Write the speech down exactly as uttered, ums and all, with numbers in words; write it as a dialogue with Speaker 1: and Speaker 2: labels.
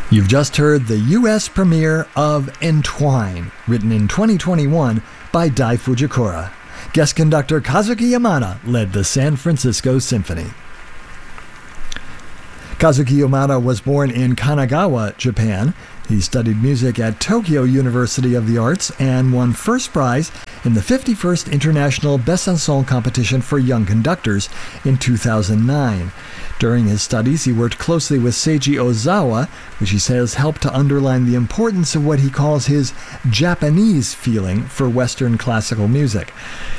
Speaker 1: You've just heard the U S premiere of Entwine, written in twenty twenty-one by Dai Fujikura. Guest conductor Kazuki Yamada led the San Francisco Symphony. Kazuki Yamada was born in Kanagawa, Japan. He studied music at Tokyo University of the Arts and won first prize in the fifty-first International Besançon Competition for Young Conductors in two thousand nine. During his studies, he worked closely with Seiji Ozawa, which he says helped to underline the importance of what he calls his Japanese feeling for Western classical music.